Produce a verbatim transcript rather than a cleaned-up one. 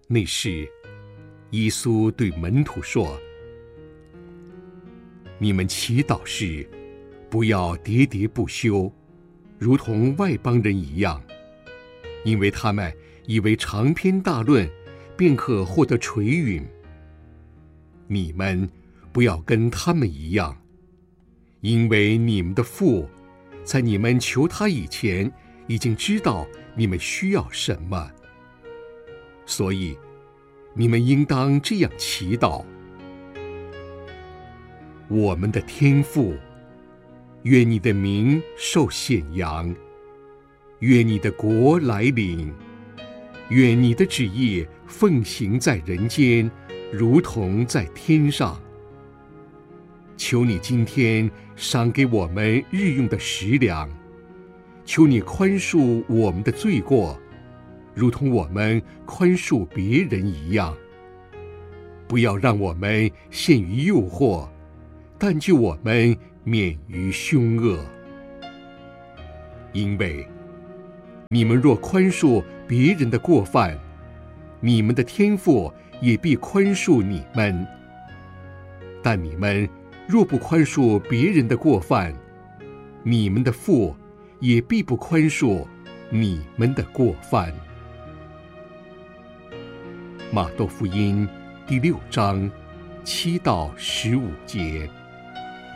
那时，耶稣对门徒说：你们祈祷时，不要喋喋不休，如同外邦人一样，因为他们以为长篇大论便可获得垂允。你们不要跟他们一样，因为你们的父在你们求他以前已经知道你们需要什么，所以你们应当这样祈祷：我们的天父，愿你的名受显扬，愿你的国来临，愿你的旨意奉行在人间，如同在天上。求你今天赏给我们日用的食粮，求你宽恕我们的罪过，如同我们宽恕别人一样。不要让我们陷于诱惑，但救我们免于凶恶。因为你们若宽恕别人的过犯，你们的天父也必宽恕你们；但你们若不宽恕别人的过犯，你们的父也必不宽恕你们的过犯。马窦福音第六章七到十五节。